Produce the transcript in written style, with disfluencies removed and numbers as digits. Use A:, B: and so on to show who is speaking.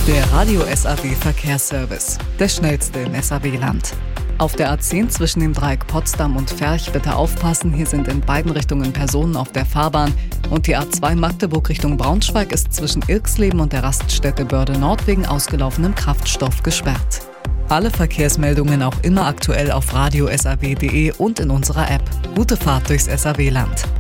A: Der Radio SAW Verkehrsservice, der schnellste im SAW-Land. Auf der A10 zwischen dem Dreieck Potsdam und Ferch bitte aufpassen, hier sind in beiden Richtungen Personen auf der Fahrbahn. Und die A2 Magdeburg Richtung Braunschweig ist zwischen Irksleben und der Raststätte Börde Nord wegen ausgelaufenem Kraftstoff gesperrt. Alle Verkehrsmeldungen auch immer aktuell auf radiosaw.de und in unserer App. Gute Fahrt durchs SAW-Land.